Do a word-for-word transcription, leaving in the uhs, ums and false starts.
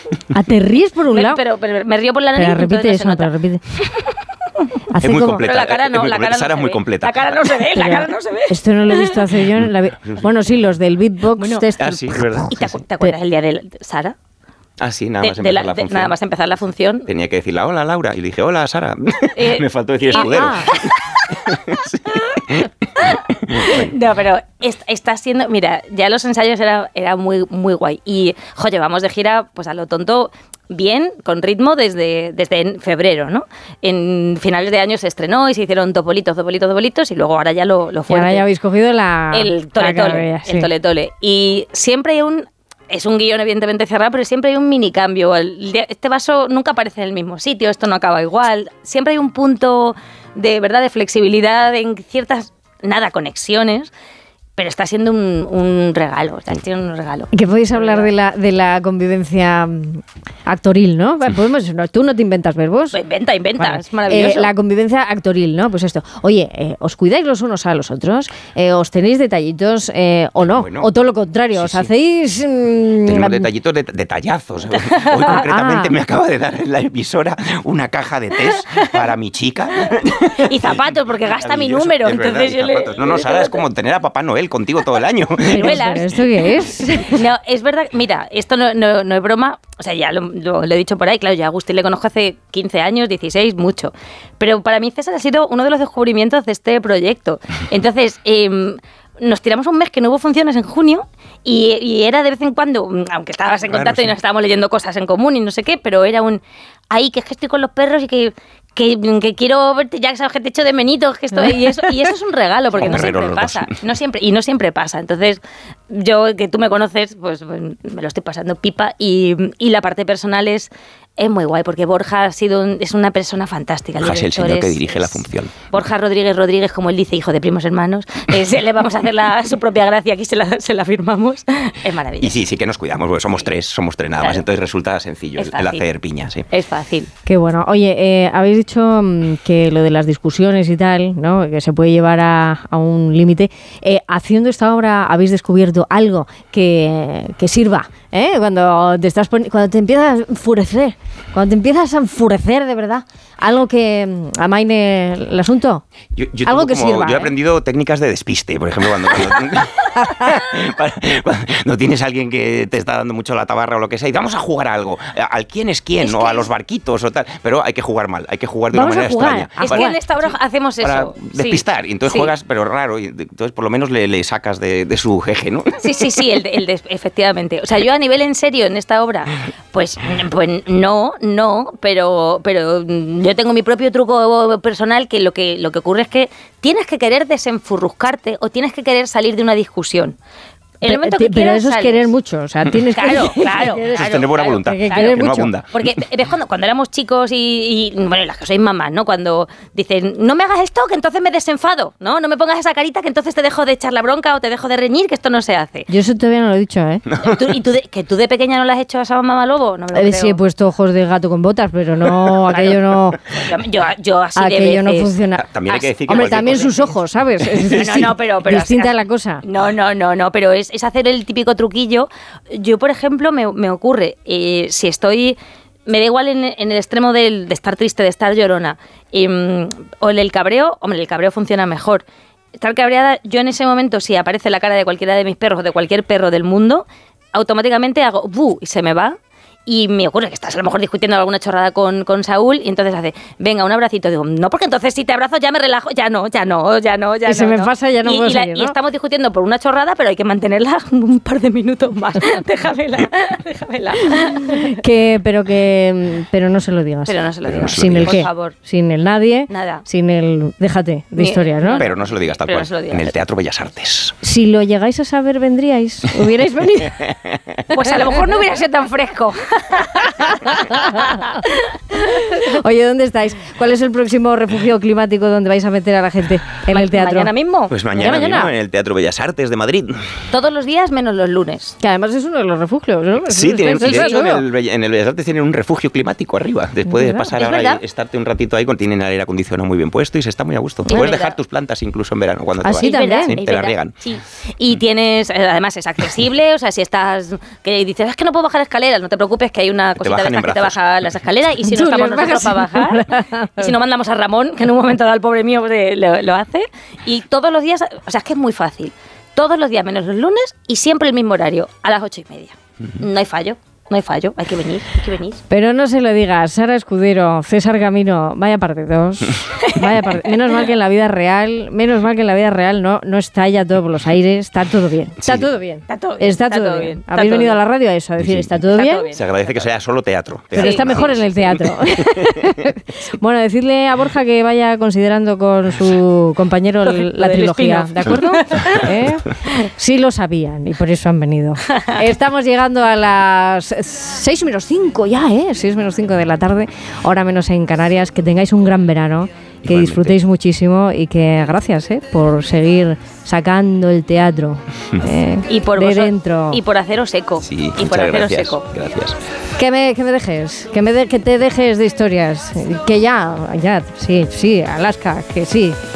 Ah, te ríes por un me, lado. Pero, pero me río por la nariz. Pero repite eso, no pero repite. Hace es muy como... completa. Pero la cara no, es muy la cara no Sara es muy ve. completa. La cara no se ve, la cara no se ve. Esto no lo he visto hacer yo. En la... Bueno, sí, los del beatbox. Bueno, test. Ah, sí, es verdad. ¿Y te, Sí, sí. ¿te acuerdas el día de Sara? Ah, sí, nada De, más de empezar la, la de, función. nada más empezar la función. Tenía que decirle hola, Laura. Y le dije, hola, Sara. Eh, Me faltó decir y- escudero. Ah. Sí. No, pero est- está siendo... Mira, ya los ensayos era, era muy, muy guay. Y, jo, llevamos de gira, pues a lo tonto, bien, con ritmo, desde, desde en febrero, ¿no? En finales de año se estrenó y se hicieron topolitos, topolitos, topolitos, y luego ahora ya lo, lo Y fuerte. ahora ya habéis cogido la... El tole la tole, carrera, sí. el tole tole. Y siempre hay un... Es un guión evidentemente cerrado, pero siempre hay un mini cambio. El de- Este vaso nunca aparece en el mismo sitio, esto no acaba igual. Siempre hay un punto de verdad de flexibilidad en ciertas, nada, conexiones, pero está siendo un, un regalo, está siendo un regalo. Que podéis hablar de la, de la convivencia mm, actoril, ¿no? Podemos, no, tú no te inventas verbos. Inventa, inventa, Vale. es maravilloso. Eh, la convivencia actoril, ¿no? Pues esto. Oye, eh, ¿os cuidáis los unos a los otros? Eh, ¿Os tenéis detallitos eh, o no? Bueno, o todo lo contrario, sí, ¿os sí. hacéis...? mm, Tenemos la- detallitos, de, detallazos. Hoy concretamente ah. me acaba de dar en la emisora una caja de test para mi chica. Y zapatos, porque gasta mi Maravilloso, número. es verdad, Entonces y yo le- zapatos. No, no, Sara, es como tener a Papá Noel contigo todo el año. Ciruelas. ¿Pero esto qué es? No, es verdad, mira, esto no, no, no es broma, o sea, ya lo, lo- lo he dicho por ahí, claro, yo a Agustín le conozco hace quince años, dieciséis, mucho, pero para mí César ha sido uno de los descubrimientos de este proyecto. Entonces, eh, nos tiramos un mes que no hubo funciones en junio y, y era de vez en cuando, aunque estabas en Claro, contacto sí. y nos estábamos leyendo cosas en común y no sé qué, pero era un, ahí que es que estoy con los perros y que... Que, que quiero verte, ya sabes que te echo de menitos, que estoy, y eso, y eso es un regalo, porque Somos no siempre guerreros los pasa, dos. no siempre, y no siempre pasa. Entonces, yo, que tú me conoces, pues, pues, me lo estoy pasando pipa, y, y la parte personal es, es muy guay, porque Borja ha sido un- es una persona fantástica. Borja es el director señor que es- dirige la es- función. Borja Rodríguez Rodríguez, como él dice, hijo de primos hermanos, eh, se- le vamos a hacer la, su propia gracia, aquí se la, se la firmamos, es maravilloso. Y sí, sí que nos cuidamos, porque somos tres, somos tres nada más, Claro. entonces resulta sencillo Es el, el fácil. hacer piña, sí. Es fácil. Qué bueno. Oye, eh, habéis dicho mm, que lo de las discusiones y tal, ¿no? Que se puede llevar a, a un límite. Eh, haciendo esta obra habéis descubierto algo que, que sirva, ¿eh? Cuando te estás poni- cuando te empiezas a enfurecer, cuando te empiezas a enfurecer de verdad, algo que mm, amaine el asunto. Yo, yo algo tengo que como- sirva. yo he ¿eh? aprendido técnicas de despiste, por ejemplo, cuando, cuando, para- cuando tienes a alguien que te está dando mucho la tabarra o lo que sea, y vamos a jugar a algo, al quién es quién, Es o que a los barquitos o tal, pero hay que jugar mal, hay que jugar de Vamos una a manera jugar, extraña. a Es Para- que en esta obra hacemos para eso. sí. despistar, y entonces Sí. juegas, pero raro, y entonces por lo menos le, le sacas de, de su jeje, ¿no? Sí, sí, sí, el de, el de- efectivamente. O sea, yo a nivel en serio en esta obra, pues, pues no, no, pero, pero mm, yo tengo mi propio truco personal que lo que lo que ocurre es que tienes que querer desenfurruscarte o tienes que querer salir de una discusión. En el Pe- momento pe- que pero quieras, eso es sales. querer mucho, o sea, tienes Claro, que... claro, que- Eso es tener buena voluntad, que- que claro, querer que no mucho. abunda. Porque ves cuando, cuando éramos chicos y, y, bueno, las que sois mamás, ¿no? Cuando dicen, no me hagas esto, que entonces me desenfado, ¿no? No me pongas esa carita, que entonces te dejo de echar la bronca o te dejo de reñir, que esto no se hace. Yo eso todavía no lo he dicho, ¿eh? ¿Tú- ¿Y tú de, que tú de pequeña no le has hecho a esa mamá lobo? No me lo Eh, creo. sí, he puesto ojos de gato con botas, pero no, aquello no... Yo, yo, yo así de Aquello no veces. funciona. También hay que decir que Hombre, cualquier también cosa- sus ojos, ¿sabes? Es No, distin- no, no, pero, pero distinta así- la cosa. No, no, no, no, pero es, es hacer el típico truquillo. Yo, por ejemplo, me, me ocurre, eh, si estoy, me da igual en, en el extremo del, de estar triste, de estar llorona, eh, o en el cabreo, hombre, el cabreo funciona mejor. Estar cabreada, yo en ese momento, si aparece la cara de cualquiera de mis perros o de cualquier perro del mundo, automáticamente hago ¡bu! Y se me va. Y me ocurre que estás a lo mejor discutiendo alguna chorrada con, con Saúl y entonces hace, venga, un abracito. Digo, no, porque entonces si te abrazo ya me relajo. Ya no, ya no, ya no, ya Y no. se me no. pasa, ya no y, puedo y la- seguir, y ¿no? estamos discutiendo por una chorrada, pero hay que mantenerla un par de minutos más. Déjamela, déjamela. Que, pero que pero no se lo digas. Pero no se lo Pero digas. no se lo sin el digas. qué, Por favor. sin el nadie, Nada. sin el déjate de Ni- historias, ¿no? no, Pero no se lo digas tal Pero cual. no se lo digas. En el Teatro Bellas Artes. Si lo llegáis a saber, vendríais, hubierais venido. Pues a lo mejor no hubiera sido tan fresco. Oye, ¿dónde estáis? ¿Cuál es el próximo refugio climático donde vais a meter a la gente en Ma- el teatro? ¿Mañana mismo? Pues mañana, ¿Mañana? mismo en el Teatro Bellas Artes de Madrid. Todos los días menos los lunes. Que además es uno de los refugios, ¿no? Sí, Es- tienen, es- de es- hecho, en es- el, Bell- en el Bellas Artes tienen un refugio climático arriba. Después de ¿Verdad? pasar ¿Es ahora verdad? y estarte un ratito ahí, con- tienen el aire acondicionado muy bien puesto y se está muy a gusto. Es Puedes verdad. dejar tus plantas incluso en verano cuando Ah, te vas. sí, Es también. verdad, Sí, es te la verdad. riegan. Sí. Y tienes, eh, además es accesible, o sea, si estás, que dices, es que no puedo bajar escaleras, no te preocupes, que hay una Te cosita de bajan estas en que te brazos. baja las escaleras, y si Tú no estamos les nosotros para bajas en bajar, y si no mandamos a Ramón, que en un momento dado el pobre mío pues, eh, lo, lo hace, y todos los días, o sea, es que es muy fácil, todos los días menos los lunes y siempre el mismo horario, a las ocho y media. No hay fallo. No hay fallo, hay que venir, hay que venir. Pero no se lo digas, Sara Escudero, César Camino, vaya partidos, vaya part- menos mal que en la vida real, menos mal que en la vida real no, no estalla todo por los aires, está todo bien, está Sí. todo bien, Está todo bien, está está todo todo bien. bien, está Habéis todo venido a bien. la radio a eso, a decir, Sí. está todo Está bien, todo bien. Se agradece que sea solo teatro. pero teatro. está mejor en el teatro. Bueno, decirle a Borja que vaya considerando con su compañero Lo- l- lo la del trilogía, spin-off. ¿de acuerdo? ¿Eh? Sí lo sabían y por eso han venido. Estamos llegando a las seis menos cinco ya, ¿eh? seis menos cinco de la tarde, hora menos en Canarias. Que tengáis un gran verano, que Igualmente. disfrutéis muchísimo y que gracias ¿eh? por seguir sacando el teatro ¿eh? Y por de vosotros- dentro. y por haceros seco. Sí, y por muchas haceros gracias. seco. Gracias. Que me, que me dejes, que, me de- que te dejes de historias, que ya, ya, sí, sí, Alaska, que sí,